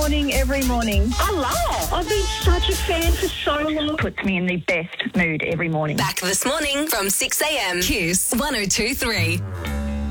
morning, every morning. I love. I've been such a fan for so long. Puts me in the best mood every morning. Back this morning from 6 a.m. Kiss 102.3.